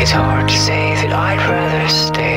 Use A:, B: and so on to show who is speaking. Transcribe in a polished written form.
A: It's hard to say that I'd rather stay.